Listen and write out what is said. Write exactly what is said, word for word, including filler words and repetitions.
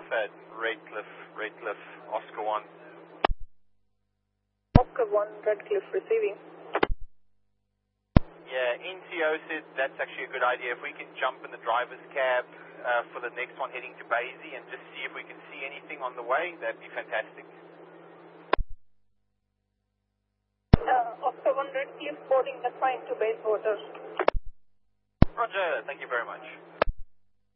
at Redcliffe, Redcliffe, Oscar one. Oscar one, Redcliffe receiving. Yeah, N C O said that's actually a good idea. If we can jump in the driver's cab uh, for the next one heading to Basie and just see if we can see anything on the way, that'd be fantastic. Uh, Oscar one, Redcliffe boarding the train to Bayswater. Roger, thank you very much.